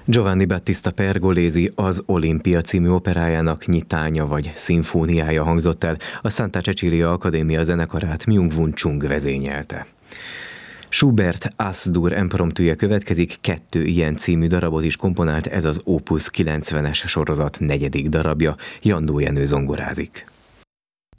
Giovanni Battista Pergolesi az Olimpia című operájának nyitánya vagy szimfóniája hangzott el, a Santa Cecilia Akadémia zenekarát Myung-Whun Chung vezényelte. Schubert As-dur impromptuje következik, 2 ilyen című darabot is komponált, ez az Opus 90-es sorozat 4. darabja, Jandó Jenő zongorázik.